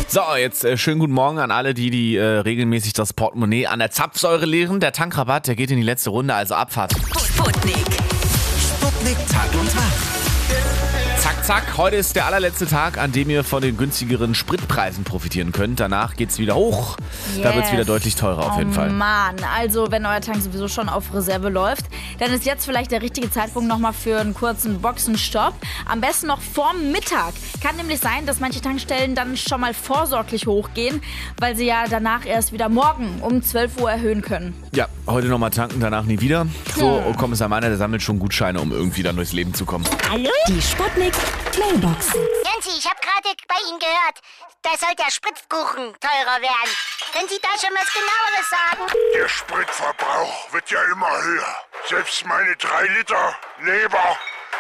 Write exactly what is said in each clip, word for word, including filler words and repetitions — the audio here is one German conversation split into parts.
So, jetzt äh, schönen guten Morgen an alle, die, die äh, regelmäßig das Portemonnaie an der Zapfsäure leeren. Der Tankrabatt, der geht in die letzte Runde, also Abfahrt. Sputnik. Sputnik Tag und Tag. Zack, zack, heute ist der allerletzte Tag, an dem ihr von den günstigeren Spritpreisen profitieren könnt. Danach geht's wieder hoch. Yes. Da wird's wieder deutlich teurer auf jeden oh, Fall. Mann, also wenn euer Tank sowieso schon auf Reserve läuft, dann ist jetzt vielleicht der richtige Zeitpunkt nochmal für einen kurzen Boxenstopp. Am besten noch vorm Mittag. Kann nämlich sein, dass manche Tankstellen dann schon mal vorsorglich hochgehen, weil sie ja danach erst wieder morgen um zwölf Uhr erhöhen können. Ja, heute nochmal tanken, danach nie wieder. So, Kommissar Meiner, der sammelt schon Gutscheine, um irgendwie dann durchs Leben zu kommen. Hallo? Die Sputnik Mailbox. Janzi, ich habe gerade bei Ihnen gehört, da soll der Spritkuchen teurer werden. Können Sie da schon was Genaueres sagen? Der Spritverbrauch wird ja immer höher. Selbst meine drei Liter Leber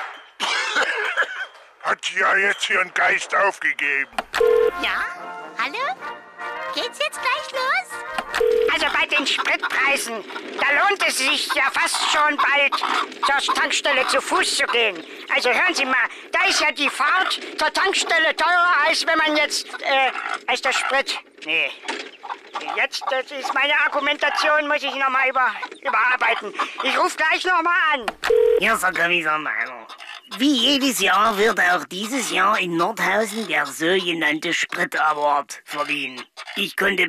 hat ja jetzt ihren Geist aufgegeben. Ja? Hallo? Geht's jetzt gleich los? Also bei den Spritpreisen, da lohnt es sich ja fast schon bald zur Tankstelle zu Fuß zu gehen. Also hören Sie mal, da ist ja die Fahrt zur Tankstelle teurer, als wenn man jetzt, äh, als der Sprit. Nee. Jetzt, das ist meine Argumentation, muss ich nochmal über, überarbeiten. Ich rufe gleich nochmal an. Hier ist der Kommissar Meiner. Wie jedes Jahr wird auch dieses Jahr in Nordhausen der sogenannte Sprit Award verliehen. Ich konnte